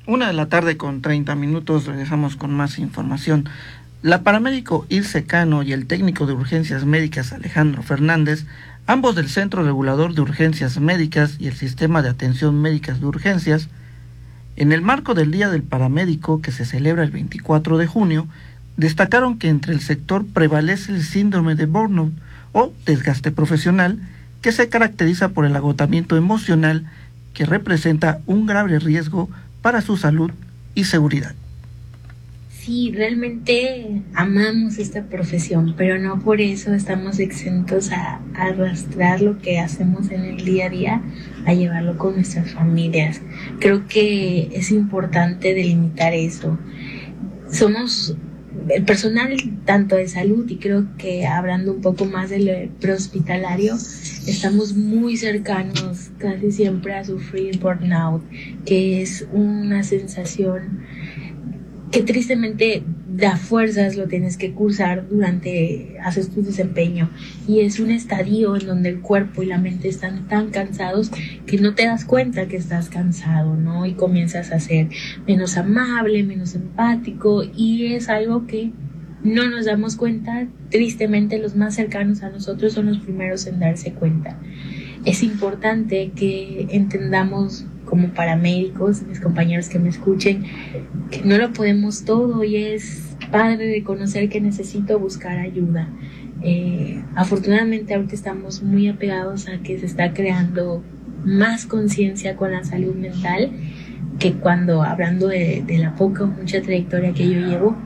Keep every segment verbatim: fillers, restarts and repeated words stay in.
Una de la tarde con treinta minutos, regresamos con más información. La paramédico Ilse Cano y el técnico de urgencias médicas Alejandro Fernández, ambos del Centro Regulador de Urgencias Médicas y el Sistema de Atención Médicas de Urgencias, en el marco del Día del Paramédico que se celebra el veinticuatro de junio, destacaron que entre el sector prevalece el síndrome de burnout o desgaste profesional, que se caracteriza por el agotamiento emocional que representa un grave riesgo para su salud y seguridad. Sí, realmente amamos esta profesión, pero no por eso estamos exentos a, a arrastrar lo que hacemos en el día a día, a llevarlo con nuestras familias. Creo que es importante delimitar eso. Somos el personal tanto de salud, y creo que hablando un poco más del prehospitalario, estamos muy cercanos casi siempre a sufrir burnout, que es una sensación que tristemente da fuerzas, lo tienes que cursar durante, haces tu desempeño, y es un estadio en donde el cuerpo y la mente están tan cansados que no te das cuenta que estás cansado, ¿no? Y comienzas a ser menos amable, menos empático, y es algo que no nos damos cuenta. Tristemente los más cercanos a nosotros son los primeros en darse cuenta. Es importante que entendamos como paramédicos, mis compañeros que me escuchen, que no lo podemos todo, y es padre reconocer que necesito buscar ayuda. Eh, afortunadamente ahorita estamos muy apegados a que se está creando más conciencia con la salud mental, que cuando, hablando de, de la poca o mucha trayectoria que yo llevo,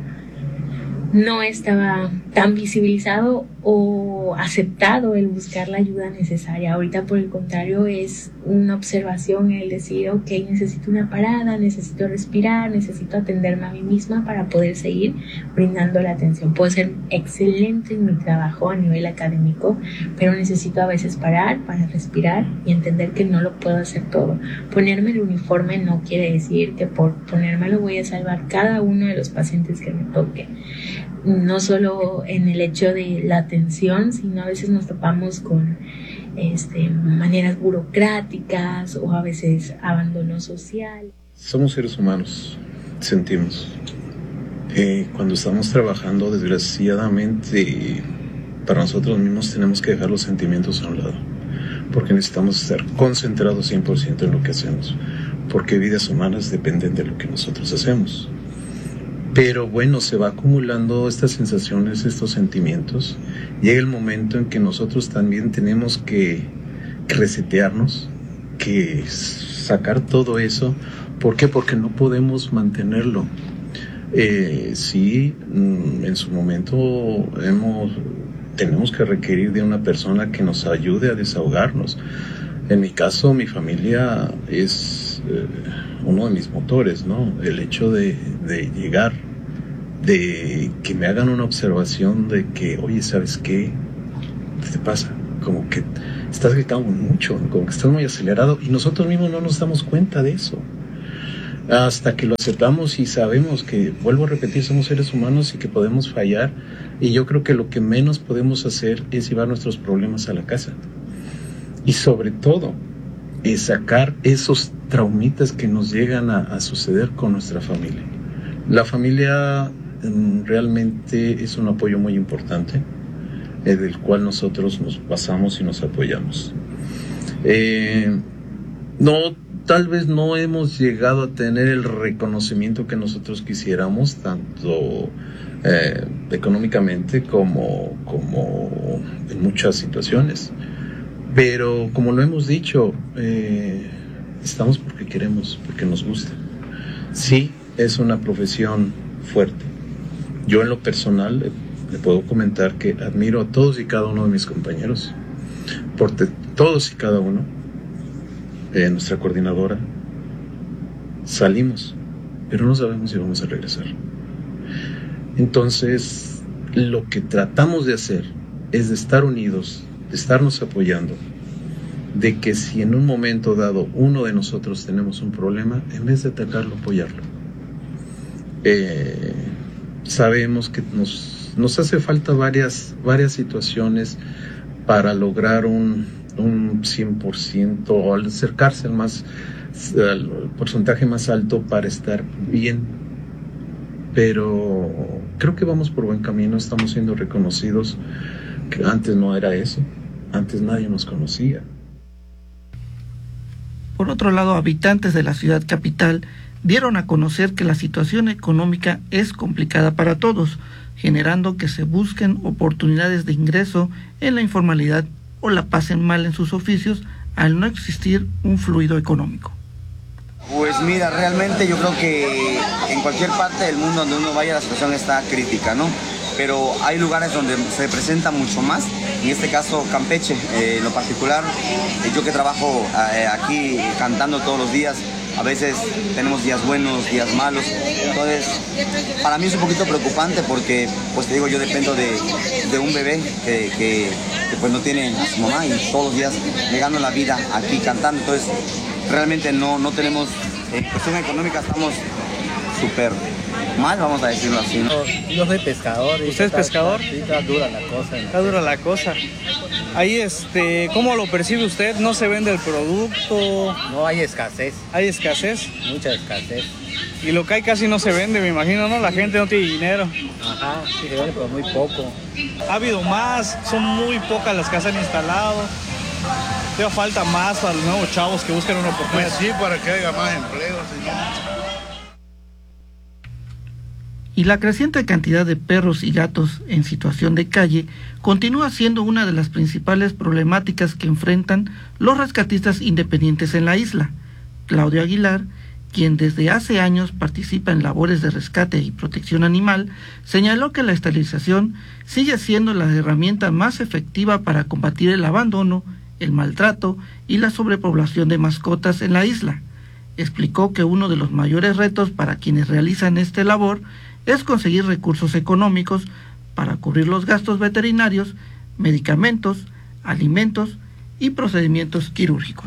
no estaba tan visibilizado o aceptado el buscar la ayuda necesaria. Ahorita, por el contrario, es una observación el decir, ok, necesito una parada, necesito respirar, necesito atenderme a mí misma para poder seguir brindando la atención. Puedo ser excelente en mi trabajo a nivel académico, pero necesito a veces parar para respirar y entender que no lo puedo hacer todo. Ponerme el uniforme no quiere decir que por ponérmelo voy a salvar cada uno de los pacientes que me toque. No solo en el hecho de la atención, sino a veces nos topamos con este, maneras burocráticas o a veces abandono social. Somos seres humanos, sentimos. Eh, cuando estamos trabajando, desgraciadamente, para nosotros mismos tenemos que dejar los sentimientos a un lado, porque necesitamos estar concentrados cien por ciento en lo que hacemos, porque vidas humanas dependen de lo que nosotros hacemos. Pero bueno, se va acumulando estas sensaciones, estos sentimientos. Llega el momento en que nosotros también tenemos que, que resetearnos, que sacar todo eso. ¿Por qué? Porque no podemos mantenerlo. Eh, sí, en su momento hemos, tenemos que requerir de una persona que nos ayude a desahogarnos. En mi caso, mi familia es eh, uno de mis motores, ¿no? El hecho de, de llegar, de que me hagan una observación de que, oye, ¿sabes qué? ¿Qué te pasa? Como que estás gritando mucho, como que estás muy acelerado, y nosotros mismos no nos damos cuenta de eso. Hasta que lo aceptamos y sabemos que, vuelvo a repetir, somos seres humanos y que podemos fallar, y yo creo que lo que menos podemos hacer es llevar nuestros problemas a la casa. Y sobre todo, es sacar esos traumitas que nos llegan a, a suceder con nuestra familia. La familia um, realmente es un apoyo muy importante, eh, del cual nosotros nos basamos y nos apoyamos. Eh, no, tal vez no hemos llegado a tener el reconocimiento que nosotros quisiéramos, tanto eh, económicamente como, como en muchas situaciones. Pero como lo hemos dicho, eh, estamos porque queremos, porque nos gusta. Sí, es una profesión fuerte. Yo en lo personal le, le puedo comentar que admiro a todos y cada uno de mis compañeros, porque todos y cada uno, eh, nuestra coordinadora, salimos, pero no sabemos si vamos a regresar. Entonces, lo que tratamos de hacer es de estar unidos, de estarnos apoyando, de que si en un momento dado uno de nosotros tenemos un problema, en vez de atacarlo, apoyarlo. Eh, sabemos que nos, nos hace falta varias, varias situaciones para lograr un, un cien por ciento o al acercarse al más, el porcentaje más alto para estar bien, pero creo que vamos por buen camino, estamos siendo reconocidos, que antes no era eso, antes nadie nos conocía. Por otro lado, habitantes de la ciudad capital dieron a conocer que la situación económica es complicada para todos, generando que se busquen oportunidades de ingreso en la informalidad o la pasen mal en sus oficios al no existir un fluido económico. Pues mira, realmente yo creo que en cualquier parte del mundo donde uno vaya la situación está crítica, ¿no? Pero hay lugares donde se presenta mucho más, en este caso Campeche, eh, en lo particular, eh, yo que trabajo eh, aquí cantando todos los días, a veces tenemos días buenos, días malos, entonces para mí es un poquito preocupante porque, pues te digo, yo dependo de, de un bebé que, que, que pues no tiene a su mamá y todos los días me gano la vida aquí cantando, entonces realmente no, no tenemos, en cuestión económica estamos súper mal, vamos a decirlo así, ¿no? Yo soy pescador. ¿Usted es pescador? Sí, está dura la cosa. Está dura la cosa. Ahí, este, ¿cómo lo percibe usted? ¿No se vende el producto? No, hay escasez. ¿Hay escasez? Mucha escasez. Y lo que hay casi no se vende, me imagino, ¿no? La gente no tiene dinero. Ajá, sí se vende, pero muy poco. Ha habido más, son muy pocas las que se han instalado. Todavía falta más para los nuevos chavos que buscan una oportunidad. Pues sí, para que haya más empleo, señor. Y la creciente cantidad de perros y gatos en situación de calle continúa siendo una de las principales problemáticas que enfrentan los rescatistas independientes en la isla. Claudio Aguilar, quien desde hace años participa en labores de rescate y protección animal, señaló que la esterilización sigue siendo la herramienta más efectiva para combatir el abandono, el maltrato y la sobrepoblación de mascotas en la isla. Explicó que uno de los mayores retos para quienes realizan esta labor es conseguir recursos económicos para cubrir los gastos veterinarios, medicamentos, alimentos y procedimientos quirúrgicos.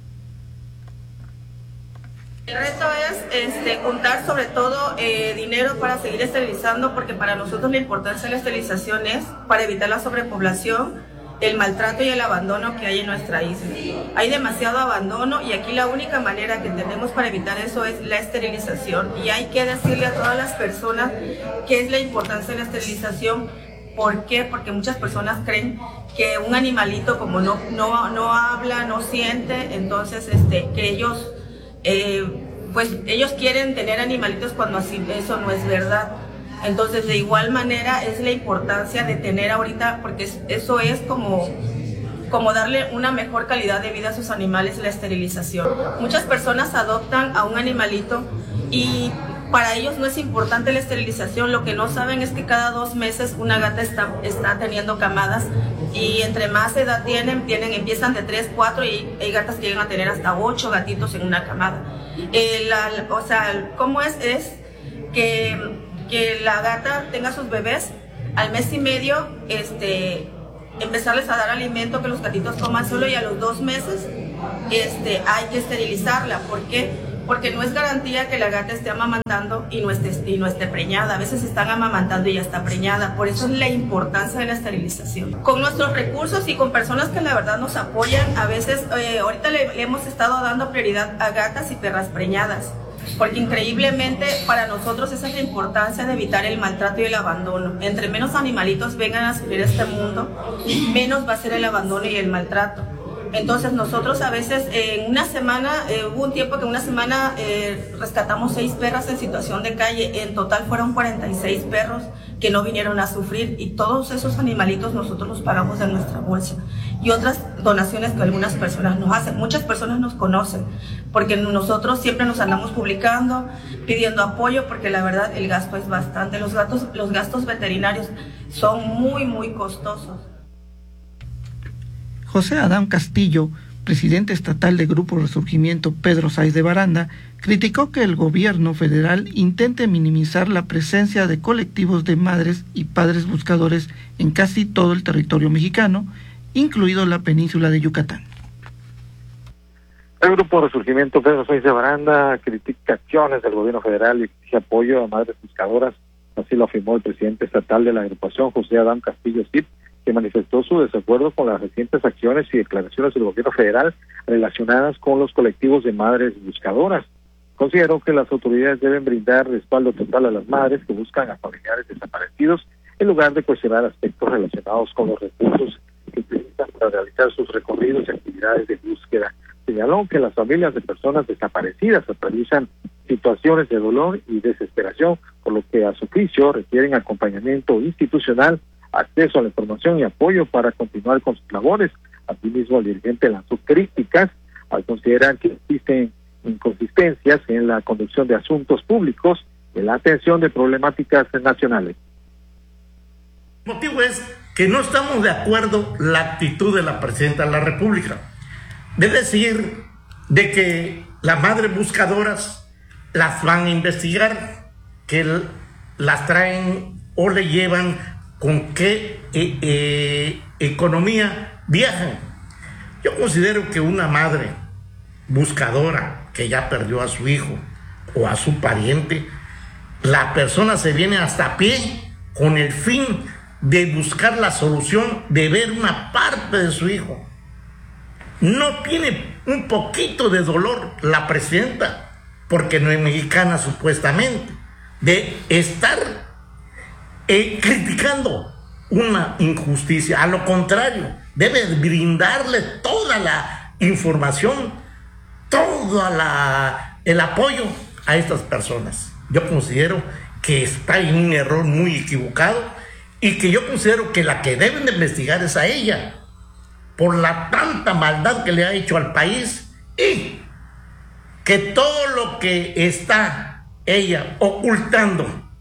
El reto es este, juntar sobre todo eh, dinero para seguir esterilizando, porque para nosotros la importancia de la esterilización es para evitar la sobrepoblación, el maltrato y el abandono que hay en nuestra isla. Hay demasiado abandono y aquí la única manera que tenemos para evitar eso es la esterilización, y hay que decirle a todas las personas qué es la importancia de la esterilización. ¿Por qué? Porque muchas personas creen que un animalito, como no, no, no habla, no siente, entonces este, que ellos, eh, pues ellos quieren tener animalitos cuando así eso no es verdad. Entonces, de igual manera es la importancia de tener ahorita, porque eso es como, como darle una mejor calidad de vida a sus animales, la esterilización. Muchas personas adoptan a un animalito y para ellos no es importante la esterilización. Lo que no saben es que cada dos meses una gata está, está teniendo camadas, y entre más edad tienen, tienen empiezan de tres, cuatro, y hay gatas que llegan a tener hasta ocho gatitos en una camada. Eh, la, o sea, ¿cómo es? Es que... que la gata tenga sus bebés al mes y medio, este, empezarles a dar alimento, que los gatitos coman solo, y a los dos meses este, hay que esterilizarla. ¿Por qué? Porque no es garantía que la gata esté amamantando y no esté, y no esté preñada. A veces están amamantando y ya está preñada. Por eso es la importancia de la esterilización. Con nuestros recursos y con personas que la verdad nos apoyan, a veces, eh, ahorita le, le hemos estado dando prioridad a gatas y perras preñadas, porque increíblemente para nosotros esa es la importancia de evitar el maltrato y el abandono. Entre menos animalitos vengan a sufrir este mundo, menos va a ser el abandono y el maltrato. Entonces nosotros a veces eh, en una semana, eh, hubo un tiempo que en una semana eh, rescatamos seis perras en situación de calle. En total fueron cuarenta y seis perros que no vinieron a sufrir, y todos esos animalitos nosotros los pagamos de nuestra bolsa, y otras donaciones que algunas personas nos hacen. Muchas personas nos conocen porque nosotros siempre nos andamos publicando, pidiendo apoyo, porque la verdad el gasto es bastante. Los gastos, los gastos veterinarios son muy muy costosos. José Adán Castillo, presidente estatal de Grupo Resurgimiento Pedro Sáiz de Baranda, criticó que el gobierno federal intente minimizar la presencia de colectivos de madres y padres buscadores en casi todo el territorio mexicano, incluido la península de Yucatán. El Grupo Resurgimiento Pedro Sáiz de Baranda critica acciones del gobierno federal y exige apoyo a madres buscadoras. Así lo afirmó el presidente estatal de la agrupación, José Adán Castillo Cid, que manifestó su desacuerdo con las recientes acciones y declaraciones del gobierno federal relacionadas con los colectivos de madres buscadoras. Consideró que las autoridades deben brindar respaldo total a las madres que buscan a familiares desaparecidos en lugar de cuestionar aspectos relacionados con los recursos que utilizan para realizar sus recorridos y actividades de búsqueda. Señaló que las familias de personas desaparecidas atraviesan situaciones de dolor y desesperación, por lo que a su juicio requieren acompañamiento institucional, acceso a la información y apoyo para continuar con sus labores. Asimismo, el dirigente lanzó críticas al considerar que existen inconsistencias en la conducción de asuntos públicos y en la atención de problemáticas nacionales. El motivo es que no estamos de acuerdo la actitud de la presidenta de la República de decir de que las madres buscadoras las van a investigar, que las traen o le llevan con qué eh, eh, economía viajan. Yo considero que una madre buscadora que ya perdió a su hijo o a su pariente, la persona se viene hasta a pie con el fin de buscar la solución de ver una parte de su hijo. No tiene un poquito de dolor la presidenta, porque no es mexicana supuestamente, de estar eh, criticando una injusticia. A lo contrario, debe brindarle toda la información, todo la, el apoyo a estas personas. Yo considero que está en un error muy equivocado y que yo considero que la que deben de investigar es a ella por la tanta maldad que le ha hecho al país y que todo lo que está ella ocultando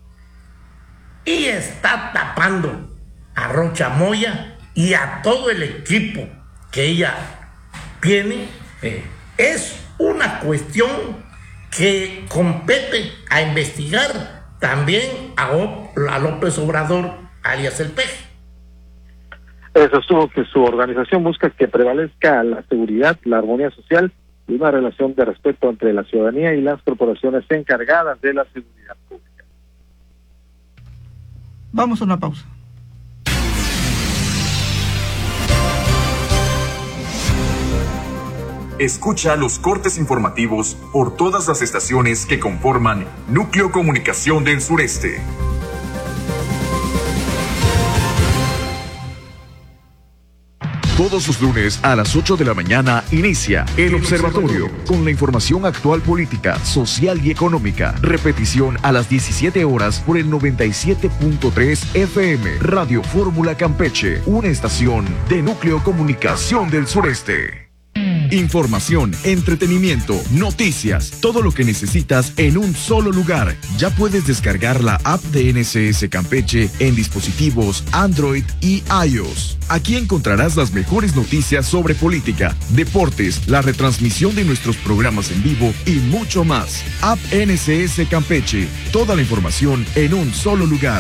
y está tapando a Rocha Moya y a todo el equipo que ella tiene, eh, es una cuestión que compete a investigar también a, o, a López Obrador, alias el Peje. Sostuvo que su organización busca que prevalezca la seguridad, la armonía social y una relación de respeto entre la ciudadanía y las corporaciones encargadas de la seguridad pública. Vamos a una pausa. Escucha los cortes informativos por todas las estaciones que conforman Núcleo Comunicación del Sureste. Todos los lunes a las ocho de la mañana inicia El Observatorio con la información actual política, social y económica. Repetición a las diecisiete horas por el noventa y siete punto tres F M. Radio Fórmula Campeche, una estación de Núcleo Comunicación del Sureste. Información, entretenimiento, noticias, todo lo que necesitas en un solo lugar. Ya puedes descargar la app de N S S Campeche en dispositivos Android y iOS. Aquí encontrarás las mejores noticias sobre política, deportes, la retransmisión de nuestros programas en vivo y mucho más. App N S S Campeche, toda la información en un solo lugar.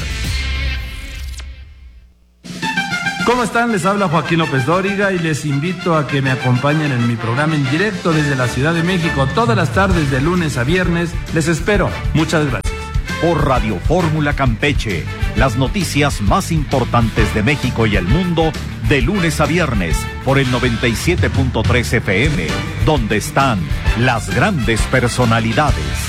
¿Cómo están? Les habla Joaquín López Dóriga y les invito a que me acompañen en mi programa en directo desde la Ciudad de México todas las tardes de lunes a viernes. Les espero. Muchas gracias. Por Radio Fórmula Campeche, las noticias más importantes de México y el mundo de lunes a viernes por el noventa y siete punto tres F M, donde están las grandes personalidades.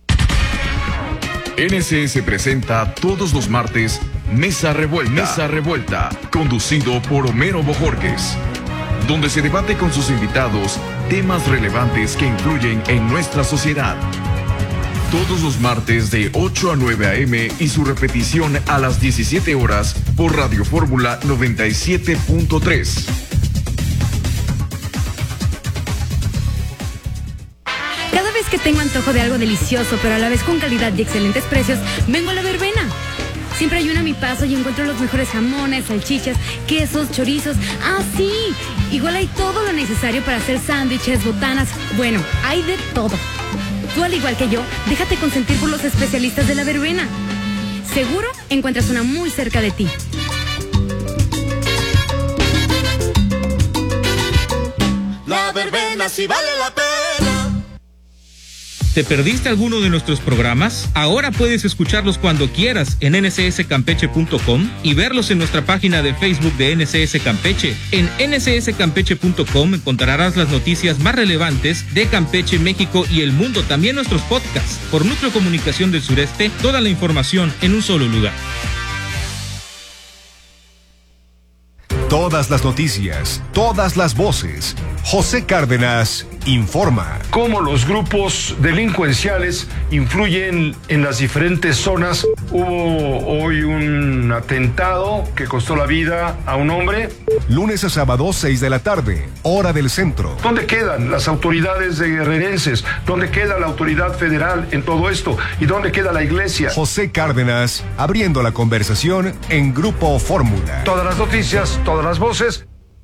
N S S presenta todos los martes Mesa Revuelta, Mesa Revuelta, conducido por Homero Bojorquez, donde se debate con sus invitados temas relevantes que influyen en nuestra sociedad. Todos los martes de ocho a nueve a eme y su repetición a las diecisiete horas por Radio Fórmula noventa y siete punto tres. Cada vez que tengo antojo de algo delicioso, pero a la vez con calidad y excelentes precios, vengo a La Verbena. Siempre hay uno a mi paso y encuentro los mejores jamones, salchichas, quesos, chorizos. ¡Ah, sí! Igual hay todo lo necesario para hacer sándwiches, botanas. Bueno, hay de todo. Tú, al igual que yo, déjate consentir por los especialistas de La Verbena. Seguro encuentras una muy cerca de ti. La Verbena sí vale la pena. ¿Te perdiste alguno de nuestros programas? Ahora puedes escucharlos cuando quieras en ene ce ese campeche punto com y verlos en nuestra página de Facebook de N C S Campeche. En ene ce ese campeche punto com encontrarás las noticias más relevantes de Campeche, México y el mundo. También nuestros podcasts. Por Núcleo Comunicación del Sureste, toda la información en un solo lugar. Todas las noticias, todas las voces. José Cárdenas informa. Cómo los grupos delincuenciales influyen en las diferentes zonas. Hubo hoy un atentado que costó la vida a un hombre. Lunes a sábado, seis de la tarde, hora del centro. ¿Dónde quedan las autoridades de guerrerenses? ¿Dónde queda la autoridad federal en todo esto? ¿Y dónde queda la iglesia? José Cárdenas, abriendo la conversación en Grupo Fórmula. Todas las noticias, todas las voces.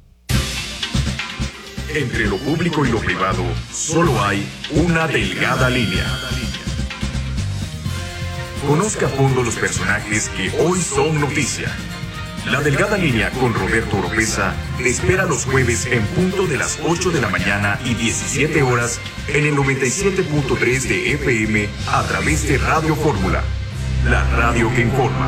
Entre lo público y lo privado, solo hay una delgada línea. Conozca a fondo los personajes que hoy son noticia. La delgada línea con Roberto Oropeza te espera los jueves en punto de las ocho de la mañana y diecisiete horas en el noventa y siete punto tres de F M a través de Radio Fórmula, la radio que informa.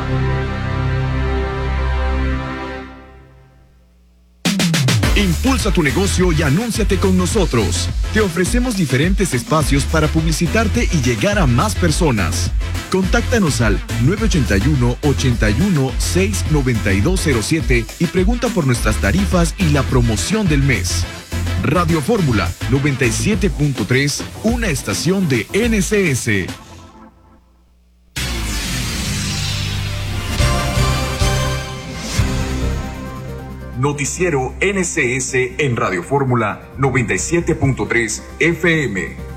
Impulsa tu negocio y anúnciate con nosotros. Te ofrecemos diferentes espacios para publicitarte y llegar a más personas. Contáctanos al nueve ocho uno, ocho uno, seis nueve dos cero siete y pregunta por nuestras tarifas y la promoción del mes. Radio Fórmula noventa y siete punto tres, una estación de N C S. Noticiero N C S en Radio Fórmula noventa y siete punto tres F M.